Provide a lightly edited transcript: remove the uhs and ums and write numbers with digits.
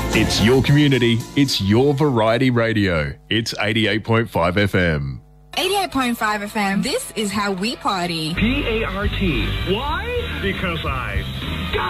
It's your community. It's your variety radio. It's 88.5 FM. 88.5 FM. This is how we party. P-A-R-T. Why? Because I